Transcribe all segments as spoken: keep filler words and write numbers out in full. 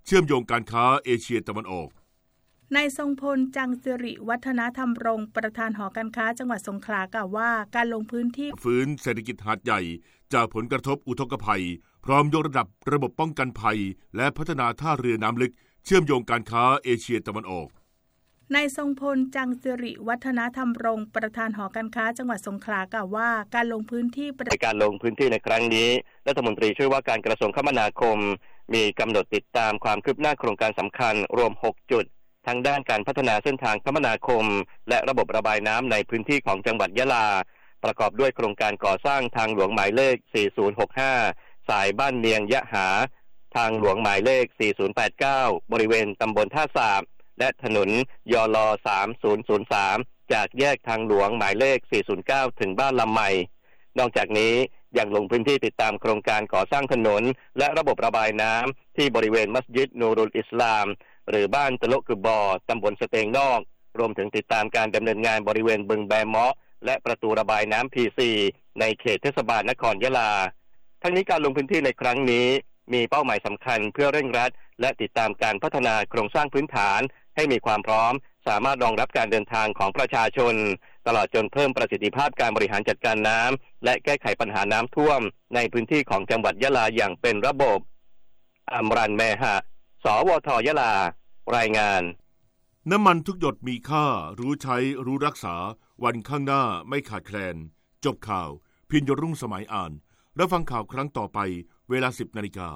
เชื่อมโยงการค้าเอเชียตะวันออกนายทรงพลจังสิริวัฒนธรรมรงค์ประธานหอการค้าจังหวัดสงขลากล่าวว่าการลงพื้นที่ฟื้นเศรษฐกิจหาดใหญ่จากผลกระทบอุทกภัยพร้อมยกระดับระบบป้องกันภัยและพัฒนาท่าเรือน้ำลึกเชื่อมโยงการค้าเอเชียตะวันออกนายทรงพลจังสิริวัฒนธรรมรงค์ประธานหอการค้าจังหวัดสงขลากล่าวว่าการลงพื้นที่ในการลงพื้นที่ในครั้งนี้รัฐมนตรีช่วยว่าการกระทรวงคมนาคมมีกำหนดติดตามความคืบหน้าโครงการสำคัญรวมหกจุดทั้งด้านการพัฒนาเส้นทางคมนาคมและระบบระบายน้ำในพื้นที่ของจังหวัดยะลาประกอบด้วยโครงการก่อสร้างทางหลวงหมายเลขสี่ศูนย์หกห้าสายบ้านเนียงยะหาทางหลวงหมายเลขสี่ศูนย์แปดเก้าบริเวณตำบลท่าสาบและถนนยลสามศูนย์ศูนย์สามจากแยกทางหลวงหมายเลขสี่ศูนย์เก้าถึงบ้านลำใหม่นอกจากนี้ยังลงพื้นที่ติดตามโครงการก่อสร้างถนนและระบบระบายน้ำที่บริเวณมัสยิดนูรุลอิสลามหรือบ้านตะโลกึบบอตำบลสเตงนอกรวมถึงติดตามการดำเนินงานบริเวณบึงแบเมาะและประตูระบายน้ำ พี ซี ในเขตเทศบาลนครยะลาทั้งนี้การลงพื้นที่ในครั้งนี้มีเป้าหมายสำคัญเพื่อเร่งรัดและติดตามการพัฒนาโครงสร้างพื้นฐานให้มีความพร้อมสามารถรองรับการเดินทางของประชาชนตลอดจนเพิ่มประสิทธิภาพการบริหารจัดการน้ำและแก้ไขปัญหาน้ำท่วมในพื้นที่ของจังหวัดยะลาอย่างเป็นระบบอัมรันแมฮะสวทยะลารายงานน้ำมันทุกหยดมีค่ารู้ใช้รู้รักษาวันข้างหน้าไม่ขาดแคลนจบข่าวพิญญรุ่งสมัยอ่านรับฟังข่าวครั้งต่อไปเวลา สิบนาฬิกา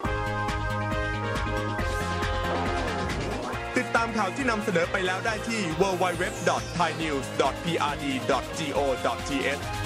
ติดตามข่าวที่นำเสนอไปแล้วได้ที่ ดับเบิลยู ดับเบิลยู ดับเบิลยู ดอท ไทยนิวส์ ดอท พี อาร์ ดี ดอท จี โอ ดอท ที เอช